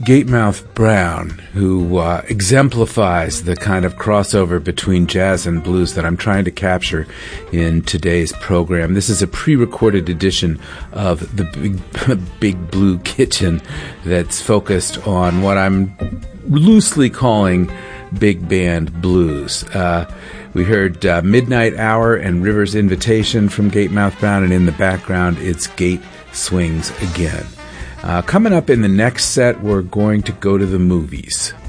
Gatemouth Brown, who exemplifies the kind of crossover between jazz and blues that I'm trying to capture in today's program. This is a pre-recorded edition of the Big Blue Kitchen that's focused on what I'm loosely calling big band blues. We heard Midnight Hour and River's Invitation from Gatemouth Brown, and in the background, it's Gate Swings Again. Coming up in the next set, we're going to go to the movies.